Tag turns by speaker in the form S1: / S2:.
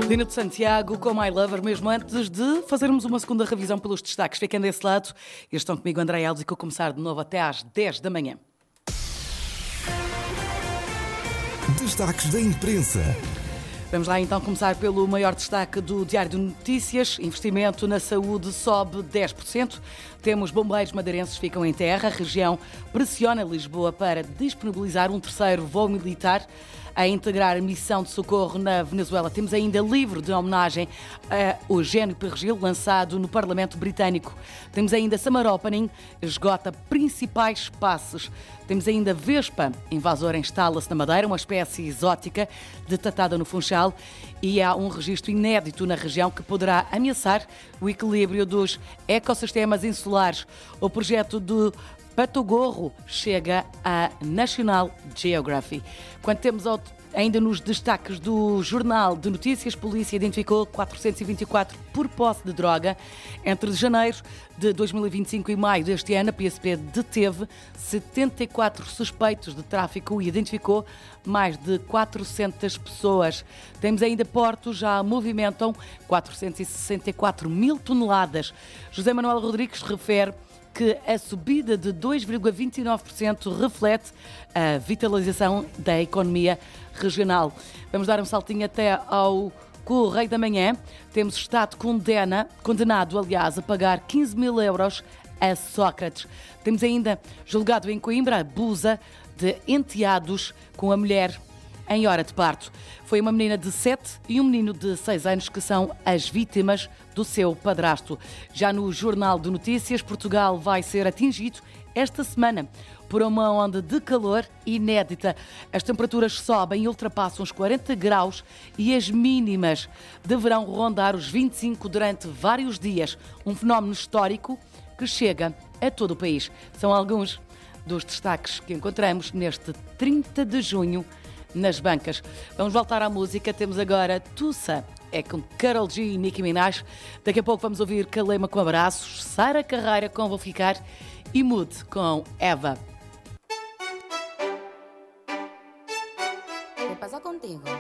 S1: Lina de Santiago com My Lover, mesmo antes de fazermos uma segunda revisão pelos destaques. Fiquem desse lado e estão comigo André Alves e que eu começar de novo até às 10 da manhã.
S2: Destaques da imprensa.
S1: Vamos lá então começar pelo maior destaque do Diário de Notícias. Investimento na saúde sobe 10%. Temos bombeiros madeirenses que ficam em terra. A região pressiona Lisboa para disponibilizar um terceiro voo militar a integrar a missão de socorro na Venezuela. Temos ainda livro de homenagem a Eugênio Perregil, lançado no Parlamento Britânico. Temos ainda Summer Opening, esgota principais passos. Temos ainda Vespa, invasora instala-se na Madeira, uma espécie exótica detectada no Funchal, e há um registro inédito na região que poderá ameaçar o equilíbrio dos ecossistemas insulares. O projeto do Patogorro chega à National Geographic. Quando temos ainda nos destaques do Jornal de Notícias, polícia identificou 424 por posse de droga. Entre janeiro de 2025 e maio deste ano, a PSP deteve 74 suspeitos de tráfico e identificou mais de 400 pessoas. Temos ainda portos, já movimentam 464 mil toneladas. José Manuel Rodrigues refere que a subida de 2,29% reflete a vitalização da economia regional. Vamos dar um saltinho até ao Correio da Manhã. Temos Estado condenado, a pagar 15 mil euros a Sócrates. Temos ainda julgado em Coimbra, abusa de enteados com a mulher em hora de parto. Foi uma menina de 7 e um menino de 6 anos que são as vítimas do seu padrasto. Já no Jornal de Notícias, Portugal vai ser atingido esta semana por uma onda de calor inédita. As temperaturas sobem e ultrapassam os 40 graus e as mínimas deverão rondar os 25 durante vários dias. Um fenómeno histórico que chega a todo o país. São alguns dos destaques que encontramos neste 30 de junho nas bancas. Vamos voltar à música. Temos agora Tussa, é com Karol G e Nicki Minaj. Daqui a pouco vamos ouvir Calema com Abraços, Sara Carreira com Vou Ficar e Mood com Eva.
S3: ¿Qué pasa contigo?